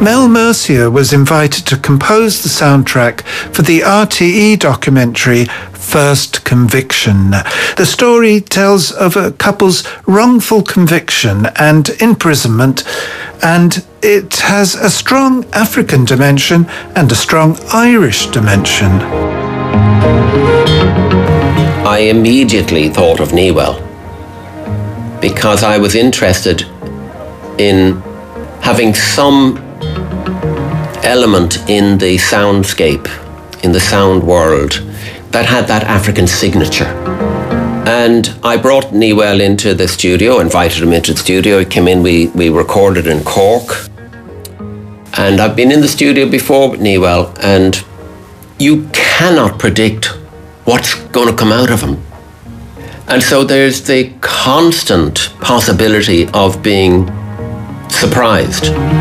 Mel Mercier was invited to compose the soundtrack for the RTE documentary First Conviction. The story tells of a couple's wrongful conviction and imprisonment, and it has a strong African dimension and a strong Irish dimension. I immediately thought of Newell because I was interested in having some element in the soundscape, in the sound world, that had that African signature. And I brought Newell into the studio, invited him into the studio. He came in, we recorded in Cork. And I've been in the studio before with Newell, and you cannot predict what's going to come out of him. And so there's the constant possibility of being surprised.